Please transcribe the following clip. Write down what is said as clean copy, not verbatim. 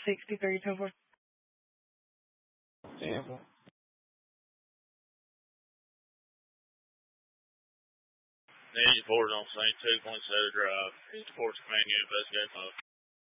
6324. Tampa. Needs reported on St. 2.7 Drive. Reports command unit investigate mode.